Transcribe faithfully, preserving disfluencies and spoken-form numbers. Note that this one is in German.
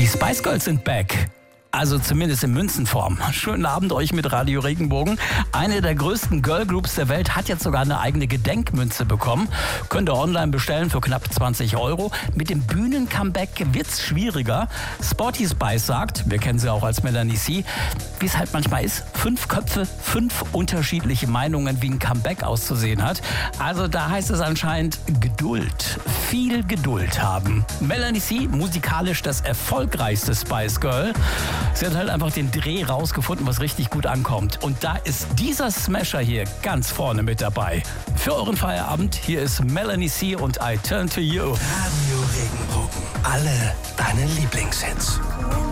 Die Spice Girls sind back. Also zumindest in Münzenform. Schönen Abend euch mit Radio Regenbogen. Eine der größten Girlgroups der Welt hat jetzt sogar eine eigene Gedenkmünze bekommen. Könnt ihr online bestellen für knapp zwanzig Euro. Mit dem Bühnen-Comeback wird's schwieriger. Sporty Spice sagt, wir kennen sie auch als Melanie C., wie es halt manchmal ist, fünf Köpfe, fünf unterschiedliche Meinungen, wie ein Comeback auszusehen hat. Also da heißt es anscheinend Geduld. Viel Geduld haben. Melanie C., musikalisch das erfolgreichste Spice Girl. Sie hat halt einfach den Dreh rausgefunden, was richtig gut ankommt. Und da ist dieser Smasher hier ganz vorne mit dabei. Für euren Feierabend, hier ist Melanie C. und I Turn to You. Radio Regenbogen. Alle deine Lieblingshits.